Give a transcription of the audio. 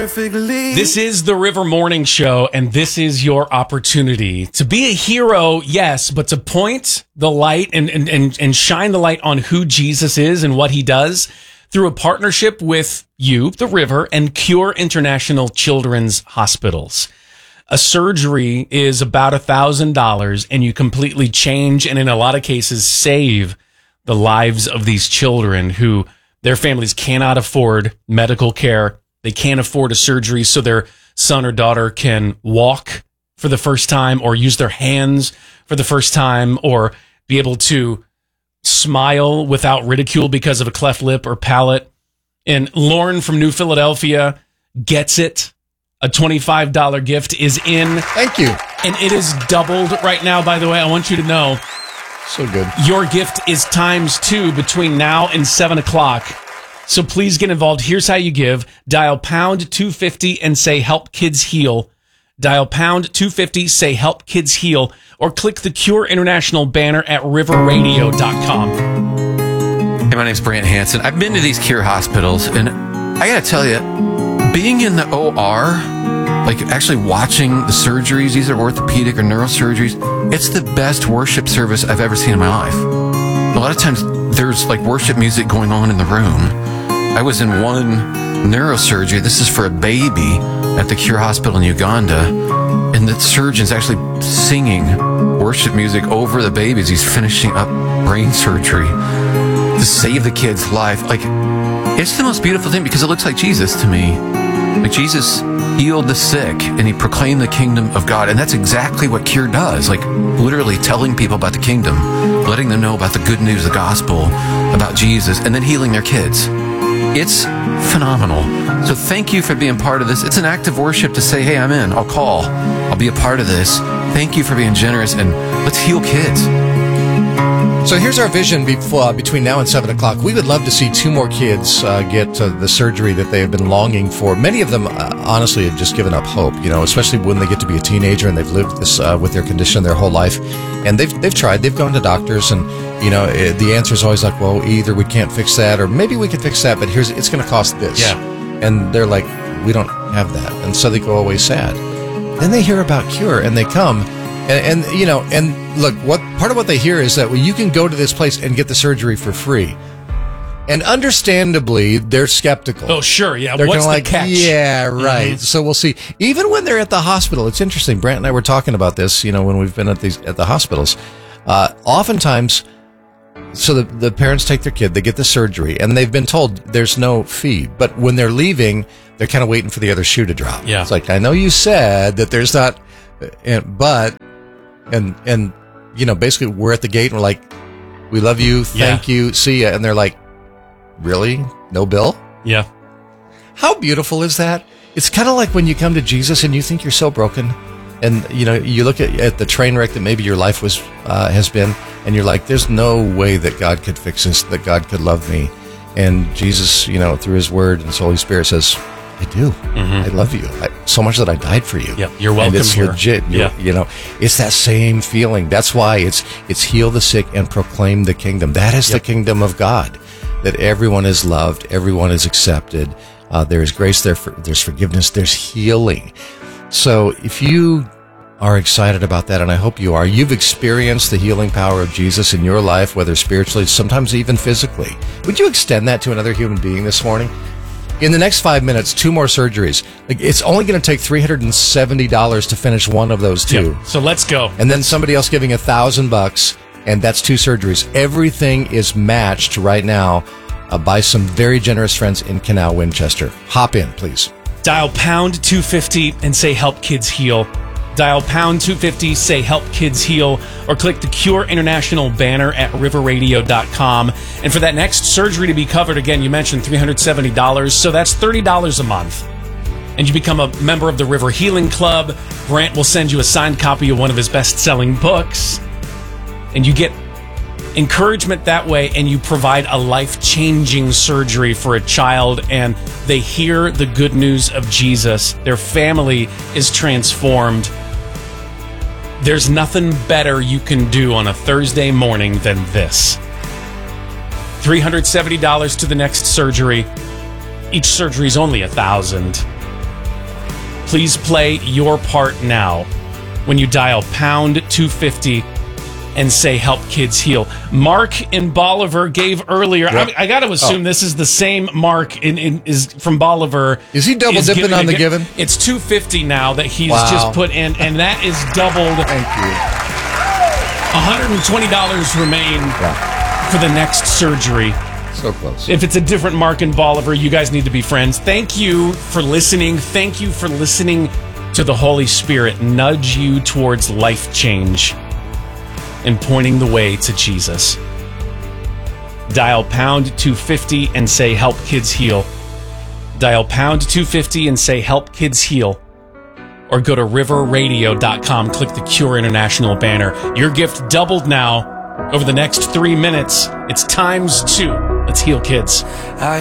perfectly. This is the River Morning Show, and this is your opportunity to be a hero, yes, but to point the light and shine the light on who Jesus is and what he does through a partnership with you, the River, and Cure International Children's Hospitals. A surgery is about $1,000, and you completely change and in a lot of cases save the lives of these children who their families cannot afford medical care. They can't afford a surgery so their son or daughter can walk for the first time or use their hands for the first time or be able to smile without ridicule because of a cleft lip or palate. And Lauren from New Philadelphia gets it. A $25 gift is in. Thank you. And it is doubled right now, by the way. I want you to know. So good. Your gift is times 2 between now and 7 o'clock. So please get involved. Here's how you give. Dial pound 250 and say help kids heal. Dial pound 250, say help kids heal, or click the Cure International banner at riverradio.com. Hey, my name's Brant Hansen. I've been to these Cure hospitals, and I gotta tell you, being in the OR, like actually watching the surgeries, these are orthopedic or neurosurgeries, it's the best worship service I've ever seen in my life. A lot of times there's like worship music going on in the room. I was in one neurosurgery, this is for a baby at the Cure Hospital in Uganda, and the surgeon's actually singing worship music over the baby as he's finishing up brain surgery to save the kid's life. Like, it's the most beautiful thing because it looks like Jesus to me. Like, Jesus healed the sick and he proclaimed the kingdom of God, and that's exactly what Cure does. Like, literally telling people about the kingdom, letting them know about the good news, the gospel, about Jesus, and then healing their kids. It's phenomenal. So thank you for being part of this. It's an act of worship to say, hey, I'm in. I'll call. I'll be a part of this. Thank you for being generous, and let's heal kids. So here's our vision between now and 7 o'clock. We would love to see 2 more kids get the surgery that they have been longing for. Many of them, honestly, have just given up hope, especially when they get to be a teenager and they've lived this with their condition their whole life. And they've tried. They've gone to doctors, and, the answer is always like, well, either we can't fix that or maybe we can fix that, but it's going to cost this. Yeah. And they're like, we don't have that. And so they go away sad. Then they hear about Cure, and they come. And look, part of what they hear is that you can go to this place and get the surgery for free. And understandably, they're skeptical. Oh, sure, yeah. They're What's like, the catch? Yeah, right. Mm-hmm. So we'll see. Even when they're at the hospital, it's interesting. Brant and I were talking about this, when we've been at the hospitals. Oftentimes, so the parents take their kid, they get the surgery, and they've been told there's no fee. But when they're leaving, they're kind of waiting for the other shoe to drop. Yeah. It's like, I know you said that there's not, but... And basically we're at the gate and we're like, we love you, thank you, see ya. And they're like, really? No bill? Yeah. How beautiful is that? It's kind of like when you come to Jesus and you think you're so broken, and you look at the train wreck that maybe your life has been, and you're like, there's no way that God could fix this, that God could love me. And Jesus, through his word and his Holy Spirit says, I do. Mm-hmm. I love you so much that I died for you. Yep, you're welcome. And it's here. legit. It's that same feeling. That's why it's heal the sick and proclaim the kingdom. That is the kingdom of God. That everyone is loved, everyone is accepted. There is grace. There's forgiveness. There's healing. So if you are excited about that, and I hope you are, you've experienced the healing power of Jesus in your life, whether spiritually, sometimes even physically. Would you extend that to another human being this morning? In the next 5 minutes, 2 more surgeries. It's only going to take $370 to finish one of those 2. Yep. So let's go. And then somebody else giving $1,000, and that's 2 surgeries. Everything is matched right now by some very generous friends in Canal Winchester. Hop in, please. Dial pound 250 and say help kids heal. Dial pound 250, say help kids heal, or click the Cure International banner at riverradio.com. And for that next surgery to be covered, again, you mentioned $370, so that's $30 a month. And you become a member of the River Healing Club. Brant will send you a signed copy of one of his best-selling books. And you get encouragement that way, and you provide a life-changing surgery for a child, and they hear the good news of Jesus. Their family is transformed. There's nothing better you can do on a Thursday morning than this. $370 to the next surgery. Each surgery is only $1,000. Please play your part now when you dial pound 250 and say help kids heal. Mark in Bolivar gave earlier. Yep. I got to assume this is the same Mark is from Bolivar. Is he double dipping on the given? It's 250 now that he's Wow. just put in, and that is doubled. Thank you. $120 remain for the next surgery. So close. If it's a different Mark in Bolivar, you guys need to be friends. Thank you for listening. Thank you for listening to the Holy Spirit nudge you towards life change and pointing the way to Jesus. Dial pound 250 and say help kids heal. Dial pound 250 and say help kids heal. Or go to riverradio.com, click the Cure International banner. Your gift doubled now over the next 3 minutes. It's times 2. Let's heal kids.